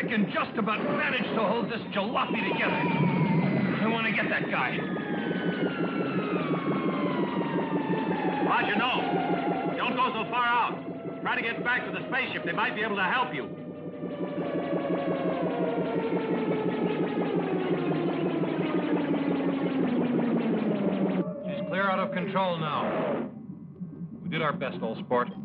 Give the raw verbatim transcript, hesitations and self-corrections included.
I can just about manage to hold this jalopy together. I want to get that guy. Roger, no. Don't go so far out. Try to get back to the spaceship. They might be able to help you. She's clear out of control now. We did our best, old sport.